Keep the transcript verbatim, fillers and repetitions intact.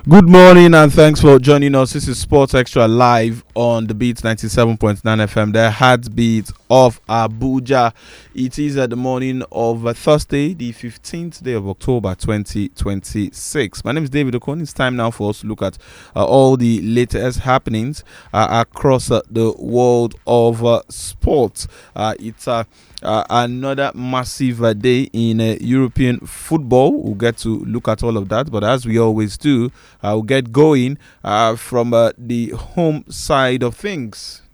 Good morning and thanks for joining us. This is Sports Extra live on the Beat ninety-seven point nine F M, the heartbeat of Abuja. It is at the morning of uh, Thursday, the fifteenth day of October twenty twenty-six. My name is David Okon. It's time now for us to look at uh, all the latest happenings uh, across uh, the world of uh, sports. Uh, it's uh, Uh, another massive uh, day in uh, European football. We'll get to look at all of that, but as we always do, uh, we'll get going uh, from uh, the home side of things.